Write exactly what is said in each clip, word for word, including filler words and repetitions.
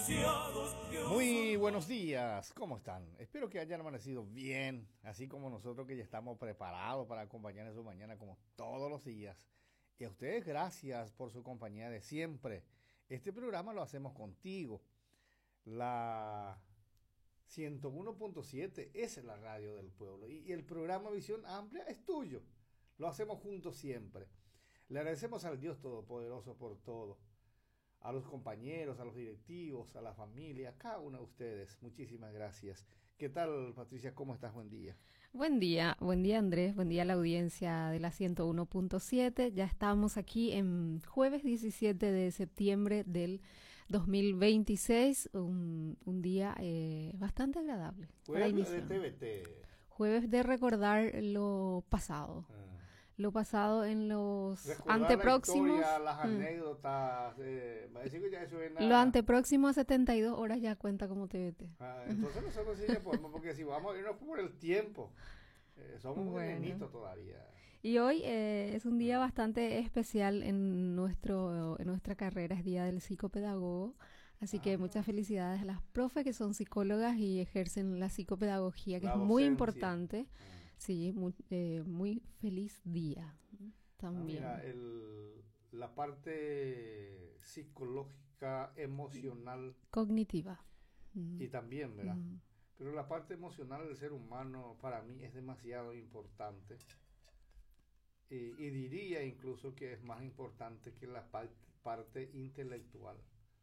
Muy buenos días, ¿cómo están? Espero que hayan amanecido bien, así como nosotros que ya estamos preparados para acompañar en su mañana como todos los días. Y a ustedes gracias por su compañía de siempre. Este programa lo hacemos contigo. La ciento uno punto siete es la radio del pueblo y, y el programa Visión Amplia es tuyo. Lo hacemos juntos siempre. Le agradecemos al Dios Todopoderoso por todo. A los compañeros, a los directivos, a la familia, a cada uno de ustedes. Muchísimas gracias. ¿Qué tal, Patricia? ¿Cómo estás? Buen día. Buen día, buen día Andrés, buen día a la audiencia de la ciento uno punto siete. Ya estamos aquí en jueves diecisiete de septiembre del dos mil veintiséis, un, un día eh, bastante agradable para Jueves de iniciar. T V T. Jueves de recordar lo pasado, Ah. lo pasado en los Recordar antepróximos. la historia, las mm, anécdotas. Eh, va a decir que ya eso es Lo nada. antepróximo a setenta y dos horas ya cuenta como T V T. Ah, entonces nosotros sí ya podemos, porque si vamos a irnos por el tiempo, eh, somos muy Bueno. nenitos todavía. Y hoy eh, es un día bastante especial en nuestro en nuestra carrera, es Día del Psicopedagogo, así que Ah. muchas felicidades a las profes que son psicólogas y ejercen la psicopedagogía, que La es muy docencia. importante. Ah. Sí, muy, eh, muy feliz día Ah, también. mira, el, la parte psicológica, emocional Cognitiva. Mm, y también, ¿verdad? mm. Pero la parte emocional del ser humano para mí es demasiado importante. Y, y diría incluso que es más importante que la par- parte intelectual.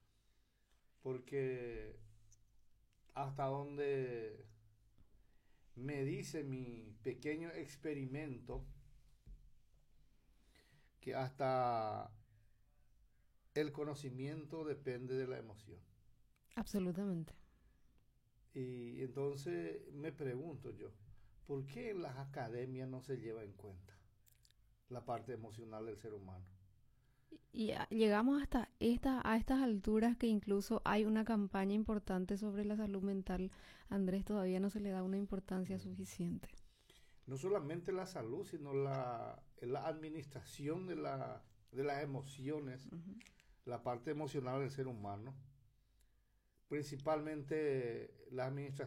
Porque hasta donde me dice mi pequeño experimento, que hasta el conocimiento depende de la emoción. Absolutamente. Y entonces me pregunto yo, ¿por qué en las academias no se lleva en cuenta la parte emocional del ser humano? Y a- llegamos hasta esta, a estas alturas que incluso hay una campaña importante sobre la salud mental. Andrés, todavía no se le da una importancia suficiente. No solamente la salud, sino la, la administración de, la, de las emociones, Ujú. la parte emocional del ser humano, principalmente la administración